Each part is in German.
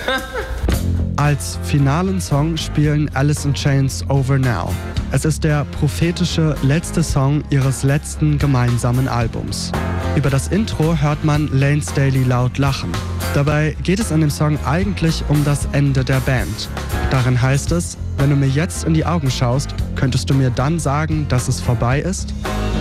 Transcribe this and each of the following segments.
Als finalen Song spielen Alice in Chains Over Now. Es ist der prophetische letzte Song ihres letzten gemeinsamen Albums. Über das Intro hört man Layne Staley laut lachen. Dabei geht es in dem Song eigentlich um das Ende der Band. Darin heißt es: Wenn du mir jetzt in die Augen schaust, könntest du mir dann sagen, dass es vorbei ist?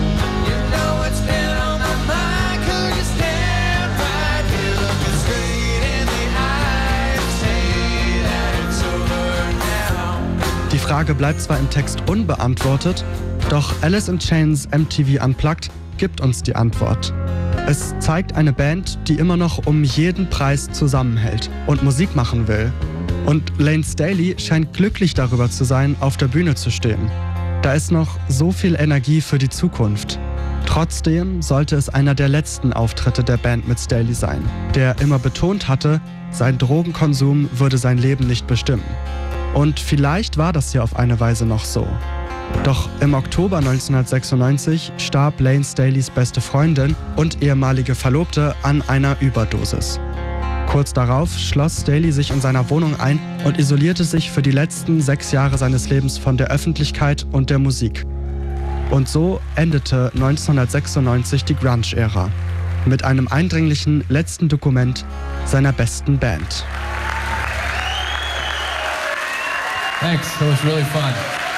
Die Frage bleibt zwar im Text unbeantwortet, doch Alice in Chains MTV Unplugged gibt uns die Antwort. Es zeigt eine Band, die immer noch um jeden Preis zusammenhält und Musik machen will. Und Layne Staley scheint glücklich darüber zu sein, auf der Bühne zu stehen. Da ist noch so viel Energie für die Zukunft. Trotzdem sollte es einer der letzten Auftritte der Band mit Staley sein, der immer betont hatte, sein Drogenkonsum würde sein Leben nicht bestimmen. Und vielleicht war das ja auf eine Weise noch so. Doch im Oktober 1996 starb Layne Staleys beste Freundin und ehemalige Verlobte an einer Überdosis. Kurz darauf schloss Staley sich in seiner Wohnung ein und isolierte sich für die letzten 6 Jahre seines Lebens von der Öffentlichkeit und der Musik. Und so endete 1996 die Grunge-Ära mit einem eindringlichen letzten Dokument seiner besten Band. Thanks, that was really fun.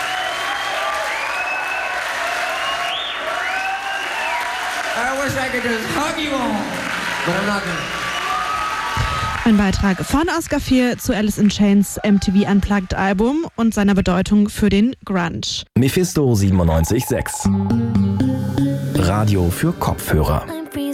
I wish I could just hug you all, but I'm not gonna. Ein Beitrag von Oscar Fier zu Alice in Chains MTV Unplugged Album und seiner Bedeutung für den Grunge. Mephisto 97.6 Radio für Kopfhörer.